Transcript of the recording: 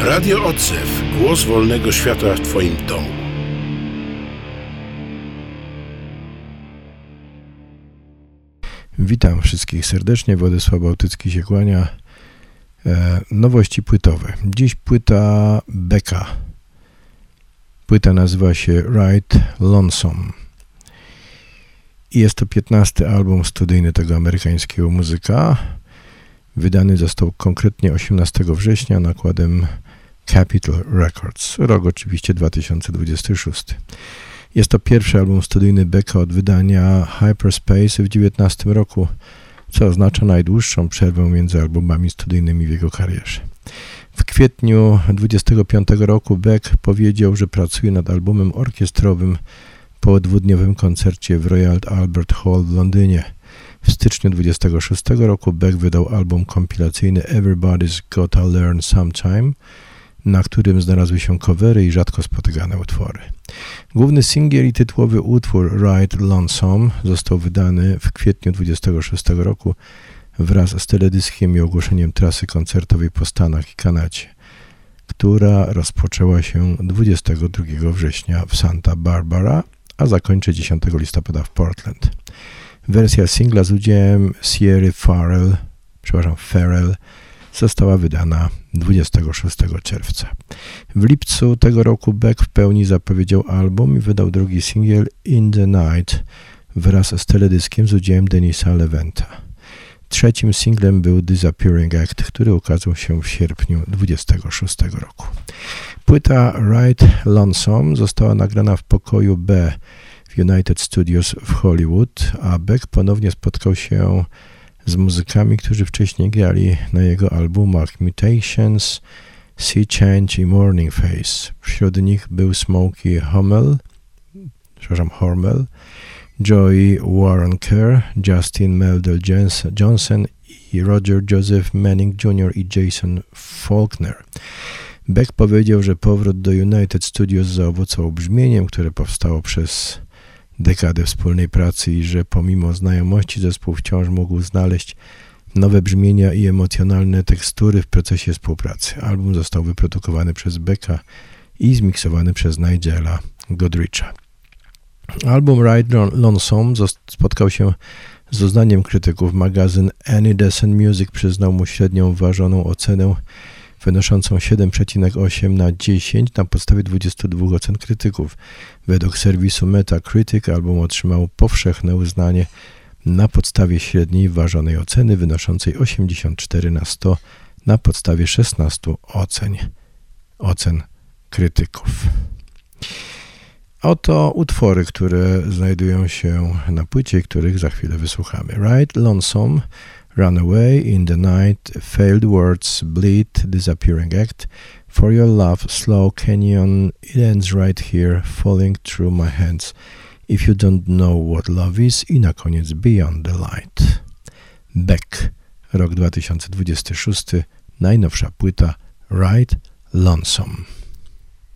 Radio Odzew. Głos wolnego świata w Twoim domu. Witam wszystkich serdecznie. Władysław Bałtycki się kłania. Nowości płytowe. Dziś płyta Becka. Płyta nazywa się Ride Lonesome. I jest to 15. album studyjny tego amerykańskiego muzyka. Wydany został konkretnie 18 września nakładem Capitol Records. Rok oczywiście 2026. Jest to pierwszy album studyjny Becka od wydania Hyperspace w 19 roku, co oznacza najdłuższą przerwę między albumami studyjnymi w jego karierze. W kwietniu 25 roku Beck powiedział, że pracuje nad albumem orkiestrowym po dwudniowym koncercie w Royal Albert Hall w Londynie. W styczniu 26 roku Beck wydał album kompilacyjny Everybody's Gotta Learn Sometime, na którym znalazły się covery i rzadko spotykane utwory. Główny singiel i tytułowy utwór Ride Lonesome został wydany w kwietniu 26 roku wraz z teledyskiem i ogłoszeniem trasy koncertowej po Stanach i Kanadzie, która rozpoczęła się 22 września w Santa Barbara, a zakończy 10 listopada w Portland. Wersja singla z udziałem Sierry Farrell została wydana 26 czerwca. W lipcu tego roku Beck w pełni zapowiedział album i wydał drugi singiel In the Night wraz z teledyskiem z udziałem Denisa Leventa. Trzecim singlem był Disappearing Act, który ukazał się w sierpniu 26 roku. Płyta Ride Lonesome została nagrana w pokoju B w United Studios w Hollywood, a Beck ponownie spotkał się z muzykami, którzy wcześniej grali na jego albumach Mutations, Sea Change i Morning Face. Wśród nich był Smokey Hormel, Joey Waronker, Justin Meldal Johnson i Roger Joseph Manning Jr. i Jason Faulkner. Beck powiedział, że powrót do United Studios zaowocował brzmieniem, które powstało przez dekadę wspólnej pracy i że pomimo znajomości zespół wciąż mógł znaleźć nowe brzmienia i emocjonalne tekstury w procesie współpracy. Album został wyprodukowany przez Becka i zmiksowany przez Nigela Godricha. Album Ride Lonesome spotkał się z uznaniem krytyków. Magazyn Any Decent Music przyznał mu średnią ważoną ocenę wynoszącą 7,8 na 10 na podstawie 22 ocen krytyków. Według serwisu Metacritic album otrzymał powszechne uznanie na podstawie średniej ważonej oceny wynoszącej 84 na 100 na podstawie 16 ocen krytyków. Oto utwory, które znajdują się na płycie, których za chwilę wysłuchamy. Ride Lonesome, Runaway, In the Night, Failed Words, Bleed, Disappearing Act, For Your Love, Slow Canyon, It Ends Right Here, Falling Through My Hands, If You Don't Know What Love Is i na koniec Beyond the Light. Beck, rok 2026, najnowsza płyta Ride Lonesome.